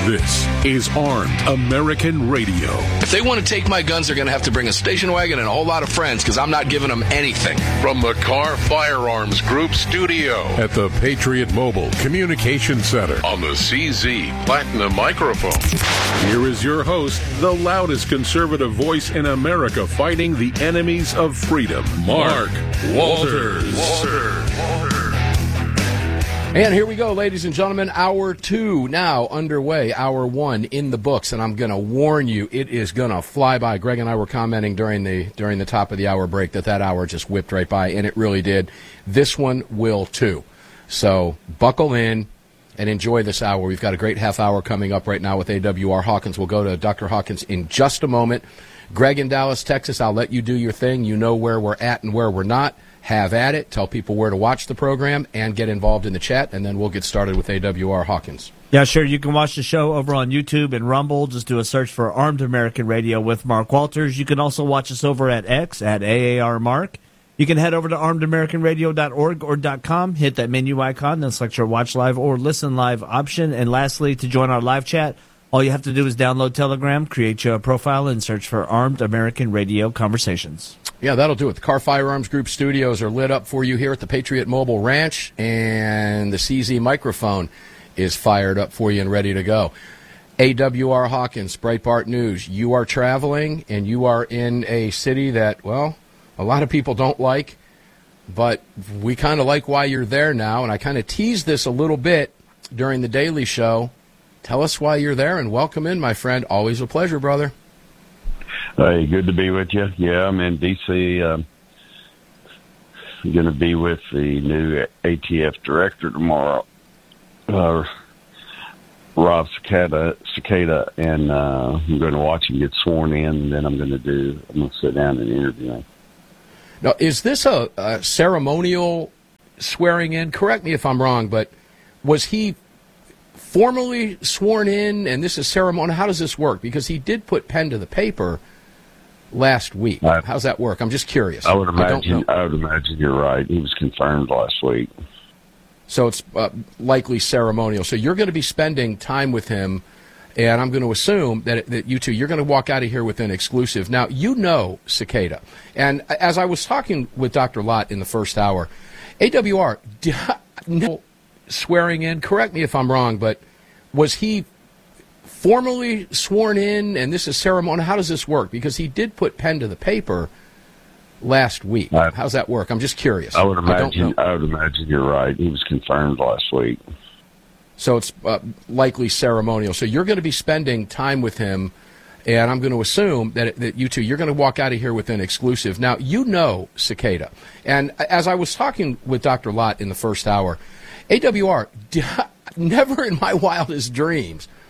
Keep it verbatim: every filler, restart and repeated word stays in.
This is Armed American Radio. If they want to take my guns, they're going to have to bring a station wagon and a whole lot of friends because I'm not giving them anything. From the Car Firearms Group studio at the Patriot Mobile Communication Center on the C Z Platinum microphone. Here is your host, the loudest conservative voice in America fighting the enemies of freedom, Mark Walters. Walters. Walters. And here we go, ladies and gentlemen. Hour two now underway. Hour one in the books, and I'm going to warn you, it is going to fly by. Greg and I were commenting during the during the top of the hour break that that hour just whipped right by, and it really did. This one will too. So buckle in and enjoy this hour. We've got a great half hour coming up right now with A W R Hawkins. We'll go to Doctor Hawkins in just a moment. Greg in Dallas, Texas, I'll let you do your thing. You know where we're at and where we're not. Have at it. Tell people where to watch the program and get involved in the chat, and then we'll get started with A W R Hawkins. Yeah, sure. You can watch the show over on YouTube and Rumble. Just do a search for Armed American Radio with Mark Walters. You can also watch us over at X at A A R Mark. You can head over to armed american radio dot org or .com, hit that menu icon, then select your Watch Live or Listen Live option. And lastly, to join our live chat, all you have to do is download Telegram, create your profile, and search for Armed American Radio Conversations. Yeah, that'll do it. The Car Firearms Group studios are lit up for you here at the Patriot Mobile Ranch, and the C Z microphone is fired up for you and ready to go. A W R Hawkins, Breitbart News. You are traveling, and you are in a city that, well, a lot of people don't like, but we kind of like why you're there now, and I kind of teased this a little bit during the Daily Show. Tell us why you're there, and welcome in, my friend. Always a pleasure, brother. Hey, good to be with you. Yeah, I'm in D C Um, I'm going to be with the new A T F director tomorrow, uh, Rob Cicada, Cicada, and uh, I'm going to watch him get sworn in, and then I'm going to do, I'm going to sit down and interview him. Now, is this a, a ceremonial swearing in? Correct me if I'm wrong, but was he formally sworn in, and this is ceremonial? How does this work? Because he did put pen to the paper last week. I, How's that work? I'm just curious. I would imagine. I, don't know. I would imagine you're right. He was confirmed last week. So it's uh, likely ceremonial. So you're going to be spending time with him, and I'm going to assume that that you two, you're going to walk out of here with an exclusive. Now, you know Cicada, and as I was talking with Doctor Lott in the first hour, A W R, no swearing in. Correct me if I'm wrong, but was he formally sworn in, and this is ceremonial? How does this work? Because he did put pen to the paper last week. I, How's that work? I'm just curious. I would imagine. I, don't know. I would imagine you're right. He was confirmed last week. So it's uh, likely ceremonial. So you're going to be spending time with him, and I'm going to assume that that you two, you're going to walk out of here with an exclusive. Now, you know Cicada, and as I was talking with Doctor Lott in the first hour, A W R, never in my wildest dreams